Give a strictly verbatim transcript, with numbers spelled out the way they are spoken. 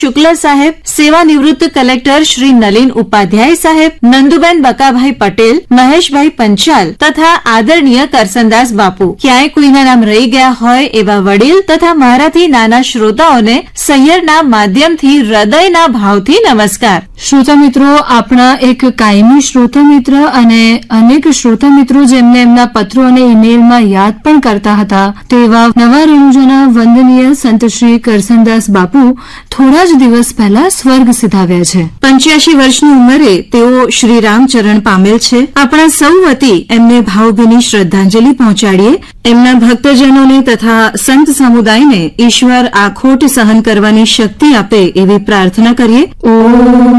શુક્લ સાહેબ, સેવા નિવૃત્ત કલેક્ટર શ્રી નલિન ઉપાધ્યાય સાહેબ, નંદુબેન બકાભાઈ પટેલ, મહેશભાઈ પંચાલ તથા આદરણીય કરસનદાસ બાપુ. ક્યાંય કોઈના નામ રહી ગયા હોય એવા વડીલ તથા મારાથી નાના શ્રોતાઓને સૈયરના માધ્યમથી હૃદયના ભાવથી નમસ્કાર. શ્રોતા મિત્રો, આપણા એક કાયમી શ્રોતા મિત્ર અને અનેક શ્રોતા મિત્રો જેમને એમના પત્રો અને ઈમેલમાં યાદ પણ કરતા હતા તેવા નવા રણુજાના વંદનીય સંત શ્રી કરસનદાસ બાપુ થોડા જ દિવસ પહેલા સ્વર્ગ સિધાવ્યા છે. પંચ્યાસી વર્ષની ઉંમરે તેઓ શ્રી રામચરણ પામેલ છે. આપણા સૌ વતી એમને ભાવભીની શ્રદ્ધાંજલિ પહોંચાડીએ. એમના ભક્તજનોને તથા સંત સમુદાયને ઈશ્વર આ ખોટ સહન કરવાની શક્તિ આપે એવી પ્રાર્થના કરીએ. ઓમ